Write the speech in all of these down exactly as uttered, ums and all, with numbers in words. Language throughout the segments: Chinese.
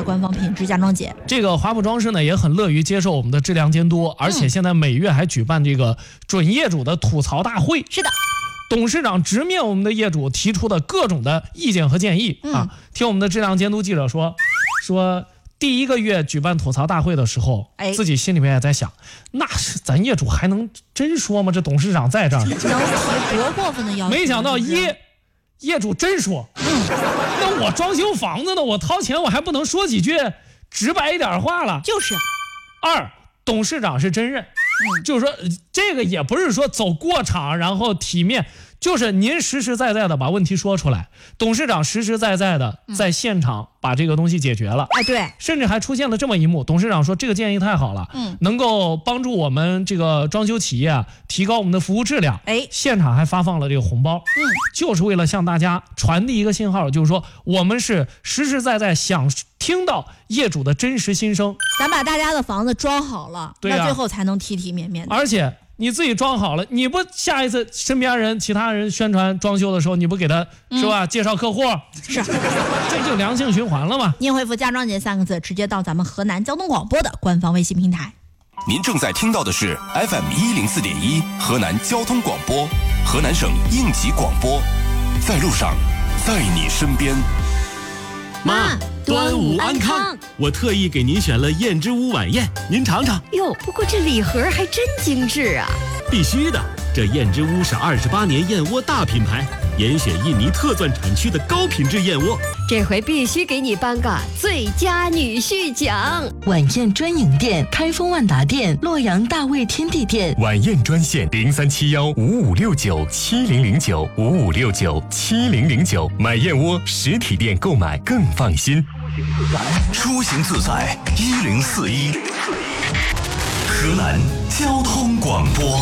官方品质家装节。 这个华普装饰呢也很乐于接受我们的质量监督，而且现在每月还举办这个准业主的吐槽大会。 是的。 董事长直面我们的业主提出的各种的意见和建议、嗯、啊，听我们的质量监督记者说，说第一个月举办吐槽大会的时候，哎，自己心里面也在想，那是咱业主还能真说吗？这董事长在这儿，能提多过分的要求？ 没想到业业主真说，嗯，那我装修房子呢，我掏钱我还不能说几句直白一点话了？ 就是。 二，董事长是真认。嗯、就是说这个也不是说走过场然后体面，就是您实实在在的把问题说出来，董事长实实在在的在现场把这个东西解决了。 哎、嗯，对， 甚至还出现了这么一幕，董事长说这个建议太好了，嗯，能够帮助我们这个装修企业啊提高我们的服务质量。哎，现场还发放了这个红包，嗯，就是为了向大家传递一个信号，就是说我们是实实在在想听到业主的真实心声。 咱把大家的房子装好了，对、啊，那最后才能体体面面的。 而且你自己装好了，你不下一次身边人其他人宣传装修的时候，你不给他、嗯、是吧介绍客户， 是这就良性循环了嘛。 您回复家装节三个字，直接到咱们河南交通广播的官方微信平台。 您正在听到的是 F M 一零四点一河南交通广播，河南省应急广播，在路上，在你身边。 妈，端午安康！我特意给您选了燕之屋晚宴，您尝尝。 哟，不过这礼盒还真精致啊！ 必须的，这燕之屋是二十八年燕窝大品牌，严选印尼特钻产区的高品质燕窝。 这回必须给你颁个最佳女婿奖！ 晚宴专营店：开封万达店、洛阳大卫天地店。 晚宴专线：零三七幺五五六九七零零九五五六九七零零九。买燕窝实体店购买更放心。 出行自在一零四一，河南交通广播。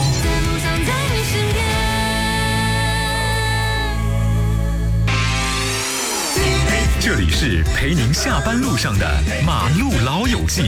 这里是陪您下班路上的马路老友记。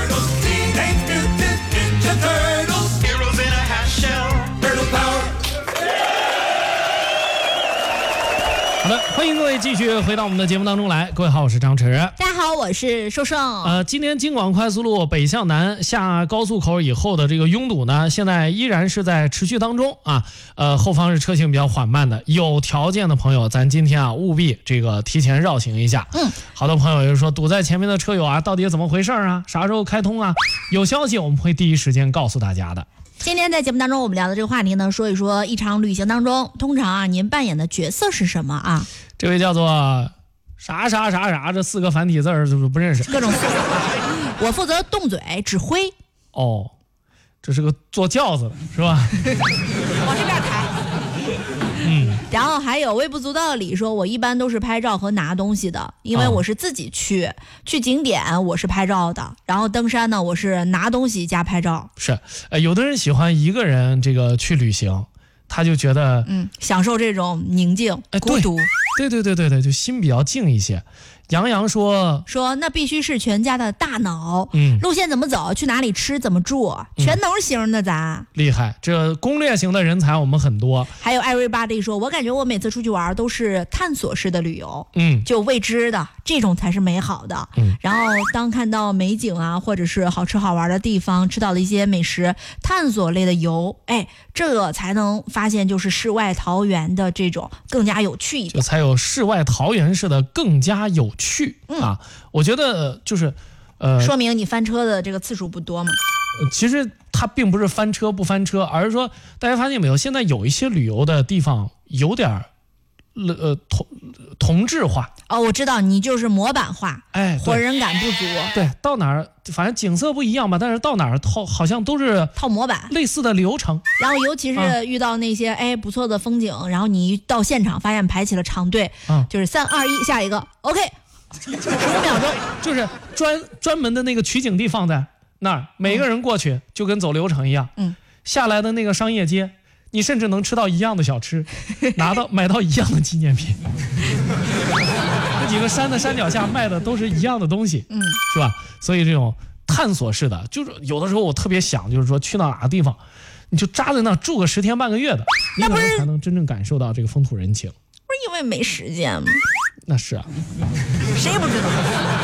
好的，欢迎各位继续回到我们的节目当中来。各位好，我是张弛。 大家好，我是寿胜。 呃，今天京广快速路北向南下高速口以后的这个拥堵呢，现在依然是在持续当中啊。呃，后方是车行比较缓慢的，有条件的朋友，咱今天啊务必这个提前绕行一下。嗯，好多朋友就说堵在前面的车友啊，到底怎么回事啊？啥时候开通啊？有消息我们会第一时间告诉大家的。 今天在节目当中我们聊的这个话题呢，说一说一场旅行当中通常啊您扮演的角色是什么啊？ 这位叫做啥啥啥啥，这四个繁体字儿就是不认识， 各种四个我负责动嘴指挥。 哦，这是个坐轿子的是吧？ 往这边抬。嗯，然后还有微不足道的理说，我一般都是拍照和拿东西的，因为我是自己去、哦、去景点我是拍照的，然后登山呢我是拿东西加拍照。 是，呃，有的人喜欢一个人这个去旅行，他就觉得嗯享受这种宁静、哎、孤独。 对对对对对，就心比较静一些。杨洋说说那必须是全家的大脑，嗯，路线怎么走，去哪里吃，怎么住，全能型的咱、嗯、 厉害。这攻略型的人才我们很多。 还有 everybody 说，我感觉我每次出去玩都是探索式的旅游，嗯，就未知的这种才是美好的。嗯，然后当看到美景啊，或者是好吃好玩的地方，吃到了一些美食，探索类的游，哎，这个才能发现就是世外桃源的这种更加有趣一点， 就才有世外桃源式的更加有趣。去、嗯、啊，我觉得就是，呃， 说明你翻车的这个次数不多嘛。 呃、其实它并不是翻车不翻车，而是说大家发现没有，现在有一些旅游的地方有点呃同同质化。 哦，我知道你就是模板化，哎，活人感不足。 对，到哪儿反正景色不一样吧，但是到哪儿套好像都是套模板类似的流程。 然后尤其是遇到那些、啊、哎不错的风景，然后你一到现场发现排起了长队，啊、就是三二一下一个 OK。十五秒钟， 就是专专门的那个取景地放在那儿，每个人过去就跟走流程一样。嗯，下来的那个商业街，你甚至能吃到一样的小吃，拿到买到一样的纪念品。这几个山的山脚下卖的都是一样的东西，嗯，是吧？所以这种探索式的，就是有的时候我特别想，就是说去到哪个地方，你就扎在那住个十天半个月的，那不是才能真正感受到这个风土人情。 不是因为没时间吗？ 那是啊， 谁不知道？